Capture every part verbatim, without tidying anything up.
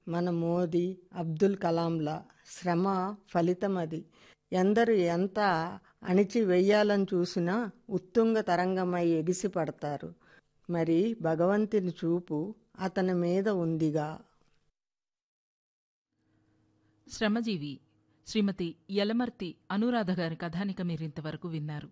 మన మోదీ, అబ్దుల్ కలాంల శ్రమ ఫలితం అది. ఎందరు ఎంత అణిచి వెయ్యాలని చూసినా ఉత్తుంగ తరంగమై ఎగిసి పడతారు. మరి భగవంతుని చూపు అతని మీద ఉందిగా. శ్రమజీవి శ్రీమతి యలమర్తి అనురాధ గారి కథానిక మీరింతవరకు విన్నారు.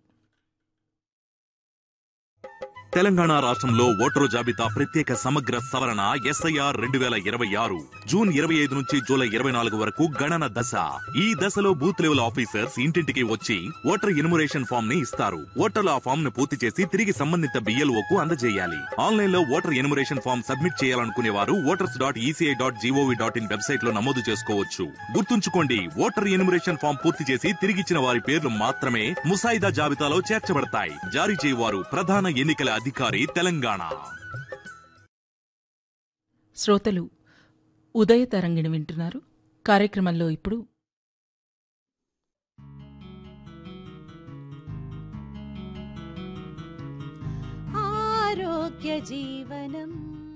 తెలంగాణ రాష్ట్రంలో ఓటరు జాబితా ప్రత్యేక సమగ్ర సవరణ ఎస్ఐఆర్ రెండు వేల ఇరవై ఆరు జూన్ ఇరవై ఐదు నుంచి జూలై ఇరవై నాలుగు వరకు గణన దశ. ఈ దశలో బూత్ లెవెల్ ఆఫీసర్స్ ఇంటింటికి వచ్చి ఓటర్ ఎన్యుమరేషన్ ఫామ్ ని ఇస్తారు. ఓటర్లు ఆ ఫామ్ ను పూర్తి చేసి తిరిగి సంబంధిత బిఎల్ఓ కు అందజేయాలి. ఆన్లైన్ లో ఓటర్ ఎన్యుమరేషన్ ఫామ్ సబ్మిట్ చేయాలనుకునే వారు voters dot ECI dot GOV dot in website లో నమోదు చేసుకోవచ్చు. గుర్తుంచుకోండి, ఓటర్ ఎన్యుమరేషన్ ఫామ్ పూర్తి చేసి తిరిగిచ్చిన వారి పేర్లు మాత్రమే ముసాయిదా జాబితాలో చేర్చబడతాయి. జారీ చేయవారు ప్రధాన ఎన్నికల అధికారి, తెలంగాణ. శ్రోతలు ఉదయ తరంగిణి వింటున్నారు. కార్యక్రమంలో ఇప్పుడు ఆరోగ్య జీవనం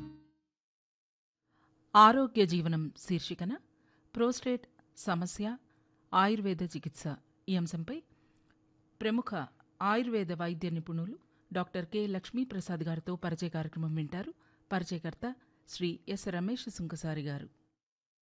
ఆరోగ్య జీవనం శీర్షికన ప్రోస్టేట్ సమస్య, ఆయుర్వేద చికిత్స ఈ అంశంపై ప్రముఖ ఆయుర్వేద వైద్య నిపుణులు డాక్టర్ కె లక్ష్మీప్రసాద్ గారితో పరిచయ కార్యక్రమం వింటారు. పరిచయకర్త శ్రీ ఎస్ రమేష్ సుంకసారి గారు.